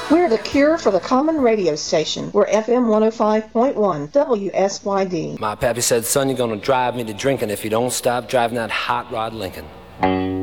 We're the cure for the common radio station. We're FM 105.1 WSYD. My pappy said, son, you're gonna drive me to drinking if you don't stop driving that hot rod Lincoln.